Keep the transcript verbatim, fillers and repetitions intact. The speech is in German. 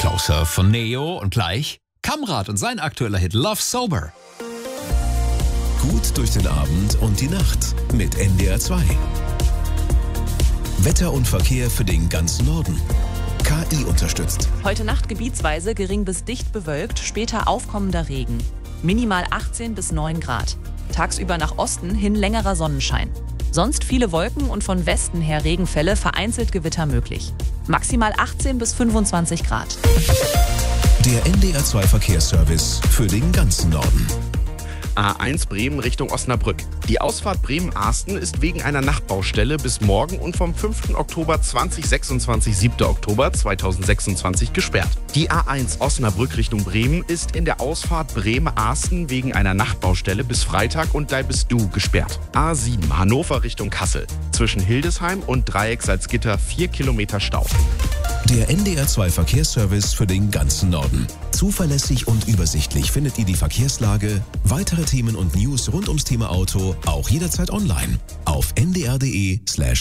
Closer von Neo und gleich Kamrat und sein aktueller Hit Love Sober. Gut durch den Abend und die Nacht mit N D R zwei. Wetter und Verkehr für den ganzen Norden. K I unterstützt. Heute Nacht gebietsweise gering bis dicht bewölkt, später aufkommender Regen. Minimal achtzehn bis neun Grad. Tagsüber nach Osten hin längerer Sonnenschein. Sonst viele Wolken und von Westen her Regenfälle, vereinzelt Gewitter möglich. Maximal achtzehn bis fünfundzwanzig Grad. Der N D R zwei Verkehrsservice für den ganzen Norden. A eins Bremen Richtung Osnabrück. Die Ausfahrt Bremen-Arsten ist wegen einer Nachtbaustelle bis morgen und vom fünften Oktober zweitausendsechsundzwanzig, siebten Oktober zweitausendsechsundzwanzig gesperrt. Die A eins Osnabrück Richtung Bremen ist in der Ausfahrt Bremen-Arsten wegen einer Nachtbaustelle bis Freitag und da bist du gesperrt. A sieben Hannover Richtung Kassel. Zwischen Hildesheim und Dreieck Salzgitter vier Kilometer Stau. Der N D R zwei Verkehrsservice für den ganzen Norden. Zuverlässig und übersichtlich findet ihr die Verkehrslage, weitere Themen und News rund ums Thema Auto auch jederzeit online auf n d r punkt d e slash